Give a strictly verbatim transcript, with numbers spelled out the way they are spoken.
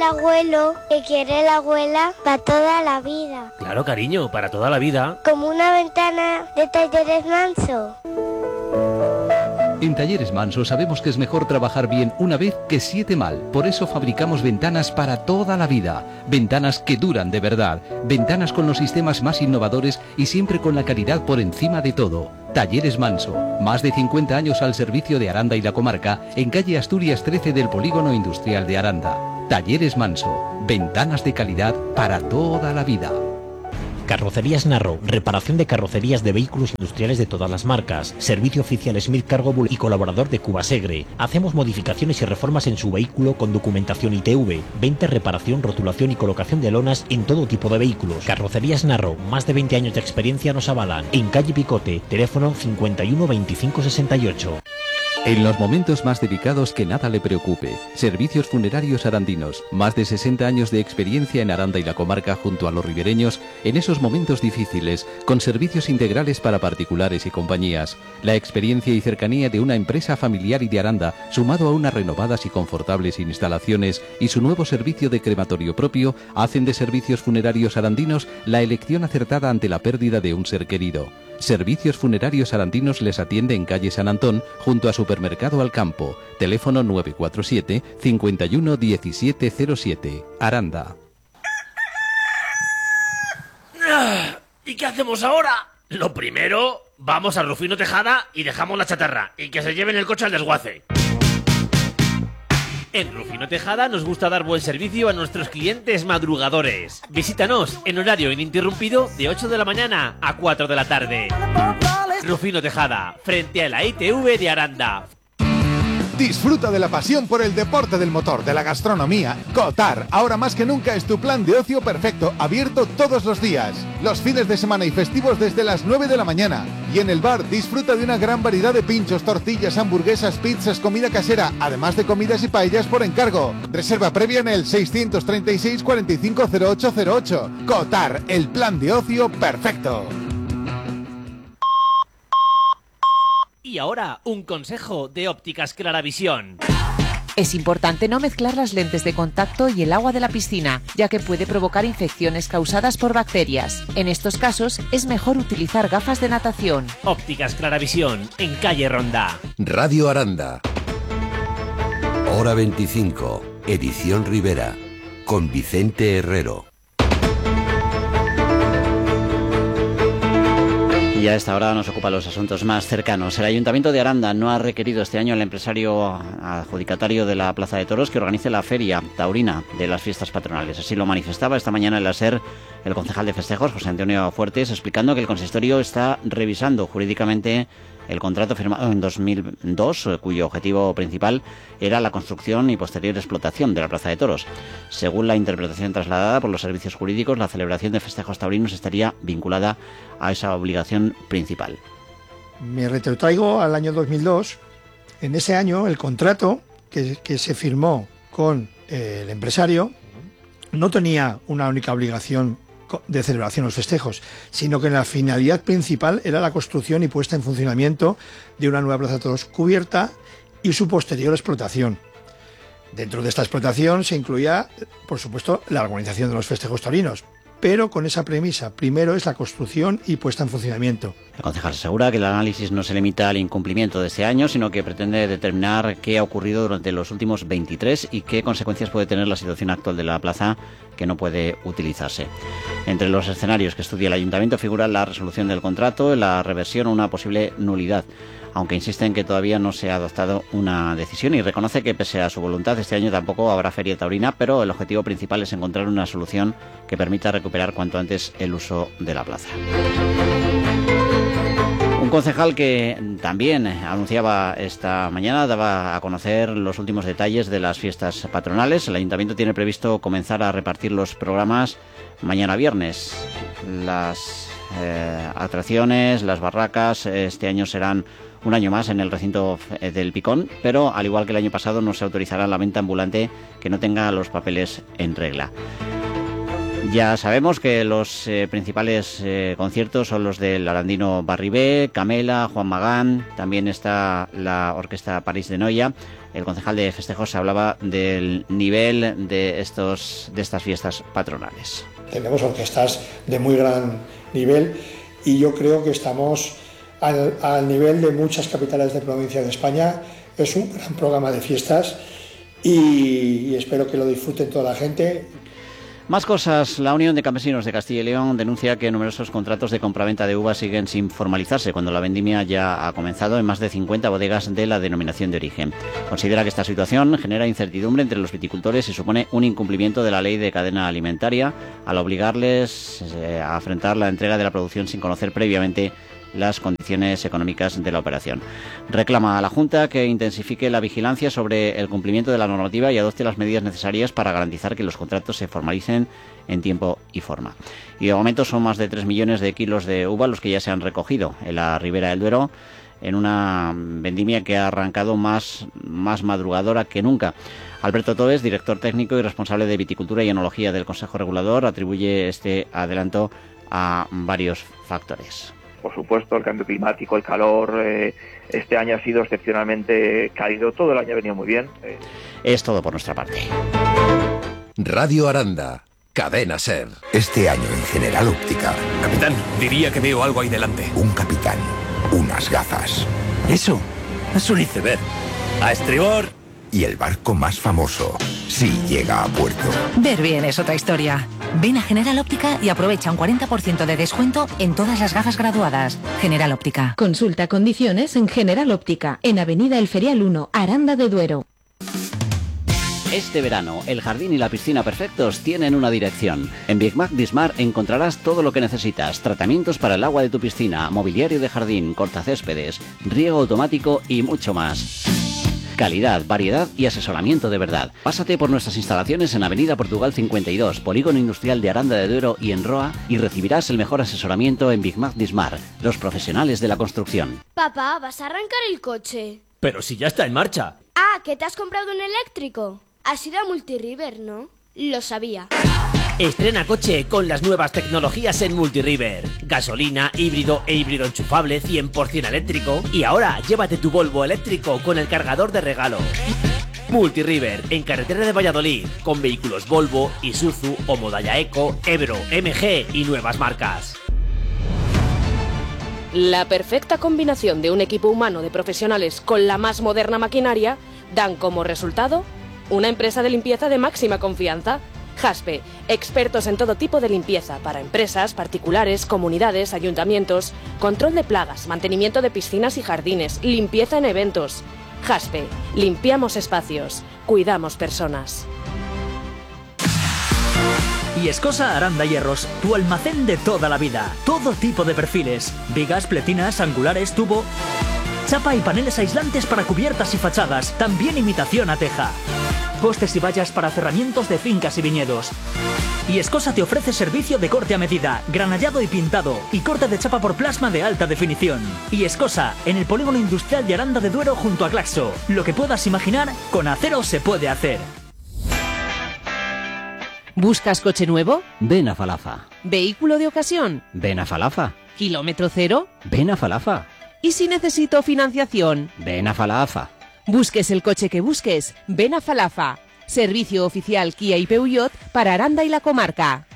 abuelo que quiere la abuela para toda la vida. Claro, cariño, para toda la vida. Como una ventana de Talleres Manso. En Talleres Manso sabemos que es mejor trabajar bien una vez que siete mal. Por eso fabricamos ventanas para toda la vida. Ventanas que duran de verdad. Ventanas con los sistemas más innovadores y siempre con la calidad por encima de todo. Talleres Manso. Más de cincuenta años al servicio de Aranda y la comarca, en calle Asturias trece del Polígono Industrial de Aranda. Talleres Manso. Ventanas de calidad para toda la vida. Carrocerías Narro, reparación de carrocerías de vehículos industriales de todas las marcas. Servicio oficial Smith Cargo Bull y colaborador de Cubasegre. Hacemos modificaciones y reformas en su vehículo con documentación I T V. Venta, reparación, rotulación y colocación de lonas en todo tipo de vehículos. Carrocerías Narro, más de veinte años de experiencia nos avalan. En calle Picote, teléfono cincuenta y uno veinticinco sesenta y ocho. En los momentos más delicados que nada le preocupe. Servicios Funerarios Arandinos. Más de sesenta años de experiencia en Aranda y la comarca junto a los ribereños en esos momentos difíciles, con servicios integrales para particulares y compañías. La experiencia y cercanía de una empresa familiar y de Aranda, sumado a unas renovadas y confortables instalaciones y su nuevo servicio de crematorio propio, hacen de Servicios Funerarios Arandinos la elección acertada ante la pérdida de un ser querido. Servicios Funerarios Arandinos les atiende en calle San Antón, junto a Supermercado Alcampo. Teléfono nueve cuatro siete, cincuenta y uno diecisiete cero siete. Aranda. ¿Y qué hacemos ahora? Lo primero, vamos a Rufino Tejada y dejamos la chatarra. Y que se lleven el coche al desguace. En Rufino Tejada nos gusta dar buen servicio a nuestros clientes madrugadores. Visítanos en horario ininterrumpido de ocho de la mañana a cuatro de la tarde. Rufino Tejada, frente a la I T V de Aranda. Disfruta de la pasión por el deporte del motor, de la gastronomía. Cotar, ahora más que nunca es tu plan de ocio perfecto, abierto todos los días. Los fines de semana y festivos desde las nueve de la mañana. Y en el bar disfruta de una gran variedad de pinchos, tortillas, hamburguesas, pizzas, comida casera, además de comidas y paellas por encargo. Reserva previa en el seiscientos treinta y seis, cuarenta y cinco, cero ocho cero ocho. Cotar, el plan de ocio perfecto. Y ahora, un consejo de Ópticas Claravisión. Es importante no mezclar las lentes de contacto y el agua de la piscina, ya que puede provocar infecciones causadas por bacterias. En estos casos, es mejor utilizar gafas de natación. Ópticas Claravisión, en calle Ronda. Radio Aranda. Hora veinticinco, edición Rivera, con Vicente Herrero. Y a esta hora nos ocupa los asuntos más cercanos. El Ayuntamiento de Aranda no ha requerido este año al empresario adjudicatario de la Plaza de Toros que organice la feria taurina de las fiestas patronales. Así lo manifestaba esta mañana en la SER el concejal de festejos, José Antonio Fuertes, explicando que el consistorio está revisando jurídicamente el contrato firmado en dos mil dos, cuyo objetivo principal era la construcción y posterior explotación de la Plaza de Toros. Según la interpretación trasladada por los servicios jurídicos, la celebración de festejos taurinos estaría vinculada a esa obligación principal. Me retrotraigo al año dos mil dos. En ese año, el contrato que, que se firmó con eh, el empresario no tenía una única obligación de celebración de los festejos, sino que la finalidad principal era la construcción y puesta en funcionamiento de una nueva Plaza de Toros cubierta y su posterior explotación. Dentro de esta explotación se incluía, por supuesto, la organización de los festejos taurinos, pero con esa premisa: primero es la construcción y puesta en funcionamiento. El concejal asegura que el análisis no se limita al incumplimiento de este año, sino que pretende determinar qué ha ocurrido durante los últimos veintitrés y qué consecuencias puede tener la situación actual de la plaza, que no puede utilizarse. Entre los escenarios que estudia el ayuntamiento figura la resolución del contrato, la reversión o una posible nulidad, aunque insiste en que todavía no se ha adoptado una decisión y reconoce que pese a su voluntad este año tampoco habrá feria taurina, pero el objetivo principal es encontrar una solución que permita recuperar cuanto antes el uso de la plaza. Un concejal que también anunciaba esta mañana, daba a conocer los últimos detalles de las fiestas patronales. El ayuntamiento tiene previsto comenzar a repartir los programas mañana viernes. Las eh, atracciones, las barracas, este año serán un año más en el recinto del Picón, pero al igual que el año pasado no se autorizará la venta ambulante que no tenga los papeles en regla. Ya sabemos que los eh, principales eh, conciertos son los del Arandino Barribé, Camela, Juan Magán, también está la Orquesta París de Noia. El concejal de festejos hablaba del nivel de, estos, de estas fiestas patronales. Tenemos orquestas de muy gran nivel y yo creo que estamos al, al nivel de muchas capitales de provincia de España. Es un gran programa de fiestas y, y espero que lo disfruten toda la gente. Más cosas. La Unión de Campesinos de Castilla y León denuncia que numerosos contratos de compraventa de uvas siguen sin formalizarse cuando la vendimia ya ha comenzado en más de cincuenta bodegas de la denominación de origen. Considera que esta situación genera incertidumbre entre los viticultores y supone un incumplimiento de la ley de cadena alimentaria al obligarles eh, a afrontar la entrega de la producción sin conocer previamente las condiciones económicas de la operación. Reclama a la Junta que intensifique la vigilancia sobre el cumplimiento de la normativa y adopte las medidas necesarias para garantizar que los contratos se formalicen en tiempo y forma. Y de momento son más de tres millones de kilos de uva los que ya se han recogido en la Ribera del Duero, en una vendimia que ha arrancado más, más madrugadora que nunca. Alberto Toes, director técnico y responsable de Viticultura y Enología del Consejo Regulador, atribuye este adelanto a varios factores. Por supuesto, el cambio climático, el calor, eh, este año ha sido excepcionalmente cálido, todo el año ha venido muy bien. Eh. Es todo por nuestra parte. Radio Aranda, Cadena SER. Este año en General Óptica. Capitán, diría que veo algo ahí delante. Un capitán, unas gafas. Eso, es un iceberg. A estribor. Y el barco más famoso, si llega a puerto. Ver bien es otra historia. Ven a General Óptica y aprovecha un cuarenta por ciento de descuento en todas las gafas graduadas. General Óptica. Consulta condiciones en General Óptica, en Avenida El Ferial uno, Aranda de Duero. Este verano, el jardín y la piscina perfectos tienen una dirección. En Big Mac Dismar encontrarás todo lo que necesitas. Tratamientos para el agua de tu piscina, mobiliario de jardín, cortacéspedes, riego automático y mucho más. Calidad, variedad y asesoramiento de verdad. Pásate por nuestras instalaciones en Avenida Portugal cincuenta y dos, Polígono Industrial de Aranda de Duero y en Roa, y recibirás el mejor asesoramiento en Big Mac Dismar, los profesionales de la construcción. Papá, ¿vas a arrancar el coche? Pero si ya está en marcha. Ah, ¿que te has comprado un eléctrico? Has ido a Multiriver, ¿no? Lo sabía. Estrena coche con las nuevas tecnologías en Multiriver. Gasolina, híbrido e híbrido enchufable cien por ciento eléctrico. Y ahora llévate tu Volvo eléctrico con el cargador de regalo. Multiriver, en carretera de Valladolid, con vehículos Volvo, Isuzu o Modaya Eco, Ebro, M G y nuevas marcas. La perfecta combinación de un equipo humano de profesionales con la más moderna maquinaria dan como resultado una empresa de limpieza de máxima confianza. Jaspe, expertos en todo tipo de limpieza para empresas, particulares, comunidades, ayuntamientos, control de plagas, mantenimiento de piscinas y jardines, limpieza en eventos. Jaspe, limpiamos espacios, cuidamos personas. Y Escosa Aranda Hierros, tu almacén de toda la vida. Todo tipo de perfiles, vigas, pletinas, angulares, tubo, chapa y paneles aislantes para cubiertas y fachadas, también imitación a teja. Postes y vallas para cerramientos de fincas y viñedos. Y Escosa te ofrece servicio de corte a medida, granallado y pintado, y corte de chapa por plasma de alta definición. Y Escosa, en el Polígono Industrial de Aranda de Duero junto a Glaxo. Lo que puedas imaginar, con acero se puede hacer. ¿Buscas coche nuevo? Ven a Falafa. ¿Vehículo de ocasión? Ven a Falafa. ¿Kilómetro cero? Ven a Falafa. ¿Y si necesito financiación? Ven a Falafa. Busques el coche que busques, ven a Falafa. Servicio oficial Kia y Peugeot para Aranda y la comarca.